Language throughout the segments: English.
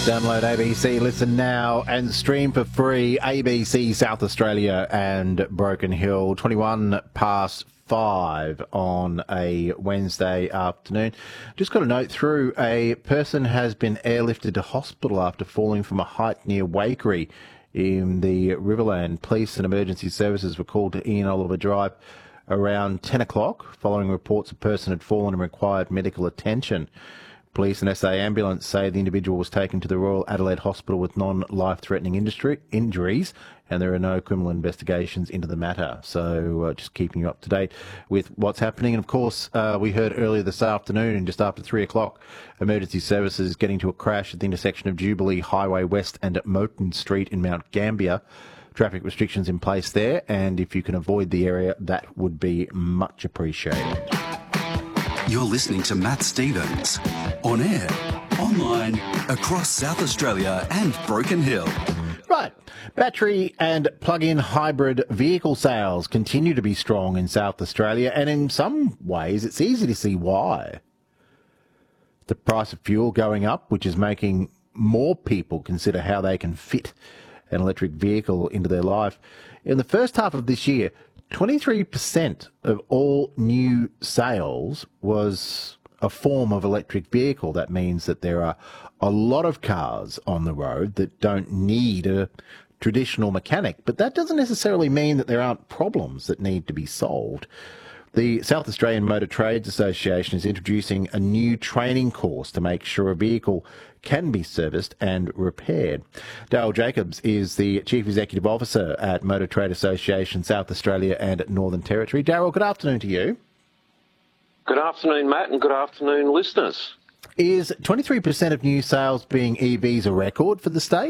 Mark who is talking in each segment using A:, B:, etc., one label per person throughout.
A: Download ABC, listen now and stream for free. ABC South Australia and Broken Hill, 21 past 5 on a Wednesday afternoon. Just got a note through. A person has been airlifted to hospital after falling from a height near Waikerie in the Riverland. Police and emergency services were called to Ian Oliver Drive around 10 o'clock following reports a person had fallen and required medical attention. Police and SA Ambulance say the individual was taken to the Royal Adelaide Hospital with non-life-threatening injuries, and there are no criminal investigations into the matter. So just keeping you up to date with what's happening. And of course, we heard earlier this afternoon, just after 3 o'clock, emergency services getting to a crash at the intersection of Jubilee Highway West and Moton Street in Mount Gambier. Traffic restrictions in place there, and if you can avoid the area, that would be much appreciated.
B: You're listening to Matt Stevens, on air, online, across South Australia and Broken Hill.
A: Right. Battery and plug-in hybrid vehicle sales continue to be strong in South Australia, and in some ways it's easy to see why. The price of fuel going up, which is making more people consider how they can fit an electric vehicle into their life. In the first half of this year, 23% of all new sales was a form of electric vehicle. That means that there are a lot of cars on the road that don't need a traditional mechanic, but that doesn't necessarily mean that there aren't problems that need to be solved. The South Australian Motor Trades Association is introducing a new training course to make sure a vehicle can be serviced and repaired. Daryl Jacobs is the Chief Executive Officer at Motor Trade Association South Australia and Northern Territory. Daryl, good afternoon to you.
C: Good afternoon, Matt, and good afternoon, listeners.
A: Is 23% of new sales being EVs a record for the state?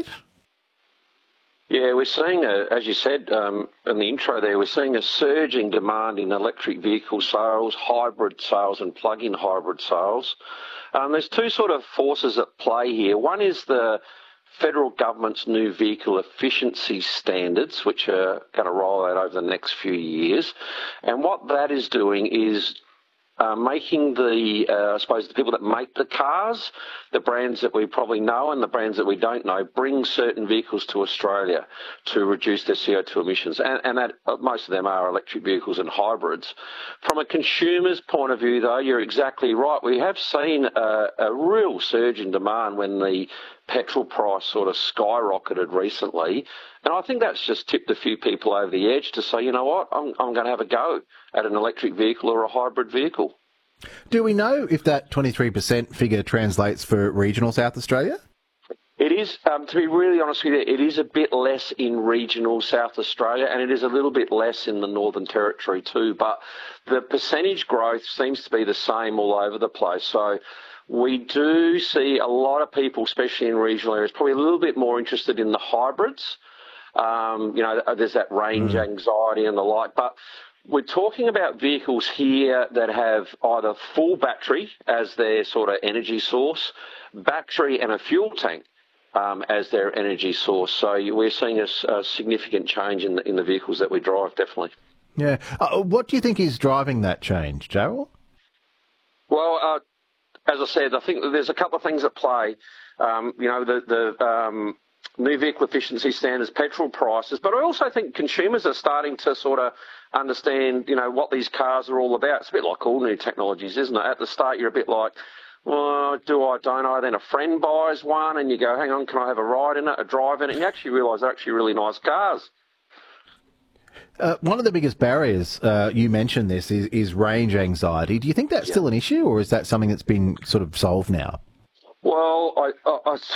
C: Yeah, we're seeing, as you said in the intro there, we're seeing a surging demand in electric vehicle sales, hybrid sales and plug-in hybrid sales. There's two sort of forces at play here. One is the federal government's new vehicle efficiency standards, which are going to roll out over the next few years. And what that is doing is making the people that make the cars, the brands that we probably know and the brands that we don't know, bring certain vehicles to Australia to reduce their CO2 emissions. And that most of them are electric vehicles and hybrids. From a consumer's point of view, though, you're exactly right. We have seen a real surge in demand when the petrol price sort of skyrocketed recently. And I think that's just tipped a few people over the edge to say, you know what, I'm going to have a go at an electric vehicle or a hybrid vehicle.
A: Do we know if that 23% figure translates for regional South Australia?
C: It is, to be really honest with you, it is a bit less in regional South Australia and it is a little bit less in the Northern Territory too, but the percentage growth seems to be the same all over the place. So we do see a lot of people, especially in regional areas, probably a little bit more interested in the hybrids. There's that range anxiety and the like, but we're talking about vehicles here that have either full battery as their sort of energy source, battery and a fuel tank as their energy source. So we're seeing a significant change in the vehicles that we drive, definitely.
A: Yeah. What do you think is driving that change, Daryl?
C: Well, as I said, I think there's a couple of things at play. The new vehicle efficiency standards, petrol prices, but I also think consumers are starting to sort of understand, what these cars are all about. It's a bit like all new technologies, isn't it? At the start, you're a bit like, well, do I, don't I? Then a friend buys one and you go, hang on, can I have a ride in it, a drive in it? And you actually realise they're actually really nice cars.
A: One of the biggest barriers, you mentioned this, is range anxiety. Do you think that's still an issue, or is that something that's been sort of solved now?
C: Well,